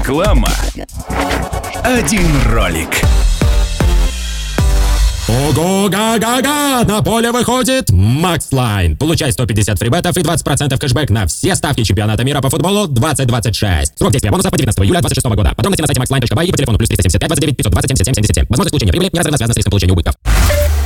Реклама. Один ролик. Ого-га-га-га! На поле выходит Макслайн. Получай 150 фрибетов и 20% кэшбэк на все ставки чемпионата мира по футболу 2026. Срок действия бонусов по 19 июля 2026 года. Подробности на сайте maxline.by и по телефону +375 29 520 77 77. Возможность получения прибыли неразрывно связана с риском получения убытков.